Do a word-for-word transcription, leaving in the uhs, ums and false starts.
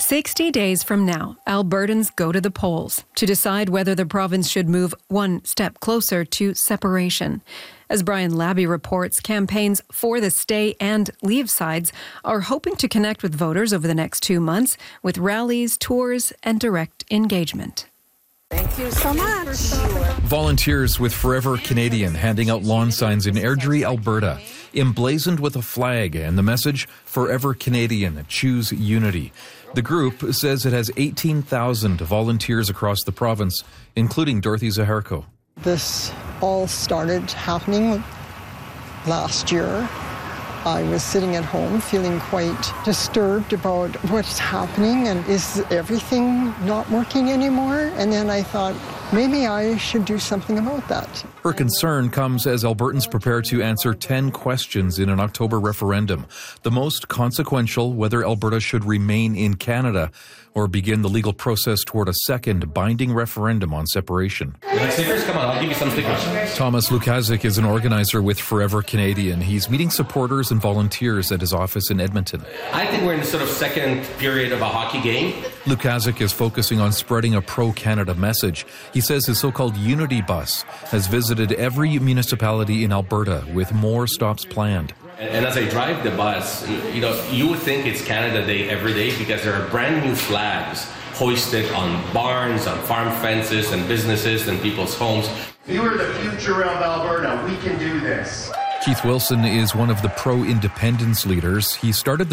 sixty days from now, Albertans go to the polls to decide whether the province should move one step closer to separation. As Brian Labby reports, campaigns for the stay and leave sides are hoping to connect with voters over the next two months with rallies, tours, and direct engagement. Thank you so much. Volunteers with Forever Canadian handing out lawn signs in Airdrie, Alberta, emblazoned with a flag and the message, Forever Canadian, choose unity. The group says it has eighteen thousand volunteers across the province, including Dorothy Zaharko. This all started happening last year. I was sitting at home feeling quite disturbed about what's happening and is everything not working anymore? And then I thought, maybe I should do something about that. Her concern comes as Albertans prepare to answer ten questions in an October referendum, the most consequential whether Alberta should remain in Canada or begin the legal process toward a second binding referendum on separation. You like stickers? Come on, I'll give you some stickers. Thomas Lukazik is an organizer with Forever Canadian. He's meeting supporters and volunteers at his office in Edmonton. I think we're in the sort of second period of a hockey game. Lukazik is focusing on spreading a pro-Canada message. He says his so-called Unity Bus has visited every municipality in Alberta with more stops planned. And, and as I drive the bus, you know, you would think it's Canada Day every day because there are brand new flags hoisted on barns, on farm fences and businesses and people's homes. You are the future of Alberta. We can do this. Keith Wilson is one of the pro-independence leaders. He started the